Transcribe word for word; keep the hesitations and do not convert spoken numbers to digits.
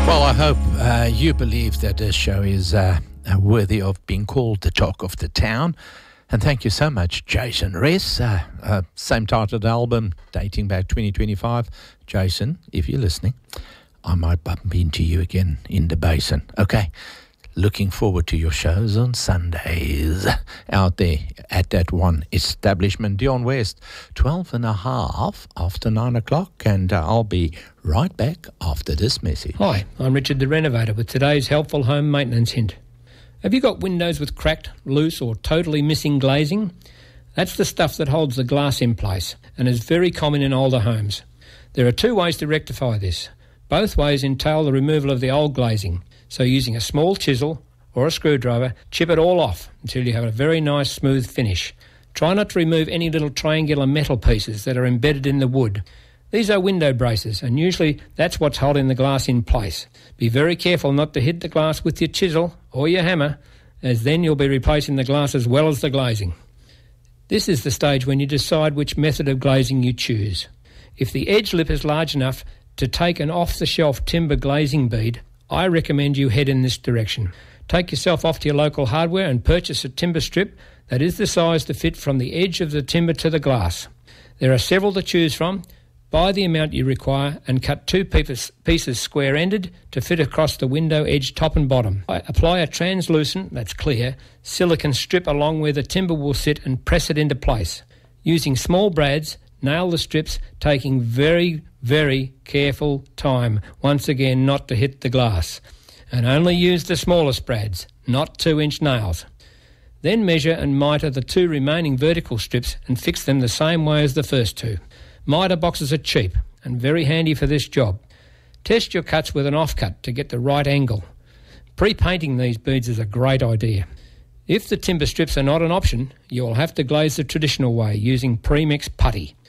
Well, I hope uh, you believe that this show is uh, worthy of being called the talk of the town. And thank you so much, Jason Ress. Uh, uh, same titled album, dating back twenty twenty-five. Jason, if you're listening, I might bump into you again in the basin. Okay. Looking forward to your shows on Sundays out there at that one establishment, Dion West, twelve and a half after nine o'clock, and uh, I'll be right back after this message. Hi, I'm Richard the Renovator with today's helpful home maintenance hint. Have you got windows with cracked, loose or totally missing glazing? That's the stuff that holds the glass in place and is very common in older homes. There are two ways to rectify this. Both ways entail the removal of the old glazing. So using a small chisel or a screwdriver, chip it all off until you have a very nice smooth finish. Try not to remove any little triangular metal pieces that are embedded in the wood. These are window braces, and usually that's what's holding the glass in place. Be very careful not to hit the glass with your chisel or your hammer, as then you'll be replacing the glass as well as the glazing. This is the stage when you decide which method of glazing you choose. If the edge lip is large enough to take an off-the-shelf timber glazing bead, I recommend you head in this direction. Take yourself off to your local hardware and purchase a timber strip that is the size to fit from the edge of the timber to the glass. There are several to choose from. Buy the amount you require and cut two pieces square-ended to fit across the window edge top and bottom. Apply a translucent, that's clear, silicone strip along where the timber will sit and press it into place. Using small brads, nail the strips, taking very, very careful time, once again not to hit the glass. And only use the smallest brads, not two-inch nails. Then measure and mitre the two remaining vertical strips and fix them the same way as the first two. Mitre boxes are cheap and very handy for this job. Test your cuts with an offcut to get the right angle. Pre-painting these beads is a great idea. If the timber strips are not an option, you will have to glaze the traditional way using premix putty.